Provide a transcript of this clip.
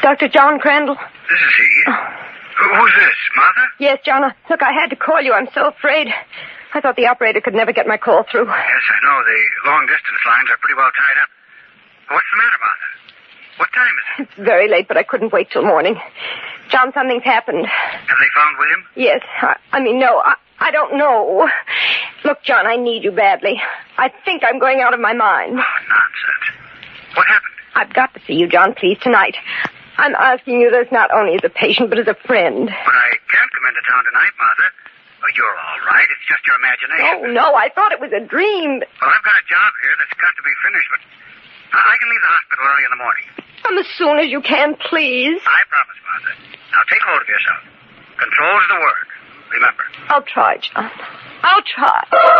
Dr. John Crandall? This is he. Who's this, Martha? Yes, John. Look, I had to call you. I'm so afraid. I thought the operator could never get my call through. Yes, I know. The long-distance lines are pretty well tied up. What's the matter, Martha? What time is it? It's very late, but I couldn't wait till morning. John, something's happened. Have they found William? Yes. No. I don't know. Look, John, I need you badly. I think I'm going out of my mind. Oh, nonsense. What happened? I've got to see you, John, please, tonight. I'm asking you this not only as a patient, but as a friend. But I can't come into town tonight, Martha. Oh, you're all right. It's just your imagination. No, I thought it was a dream. Well, I've got a job here that's got to be finished, but I can leave the hospital early in the morning. Come as soon as you can, please. I promise, Martha. Now take hold of yourself. Control's the word. Remember. I'll try, John. I'll try.